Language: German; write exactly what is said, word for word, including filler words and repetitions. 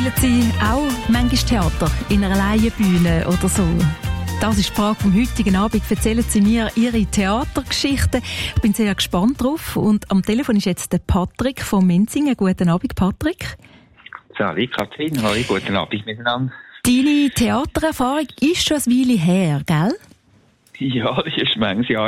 Spielen Sie auch manchmal Theater in einer Laienbühne oder so? Das ist die Frage vom heutigen Abend. Erzählen Sie mir Ihre Theatergeschichten. Ich bin sehr gespannt drauf. Und am Telefon ist jetzt der Patrick von Menzingen. Guten Abend, Patrick. Salut, Katrin. Hallo, guten Abend miteinander. Deine Theatererfahrung ist schon ein Weile her, gell? Ja, das ist manches Jahr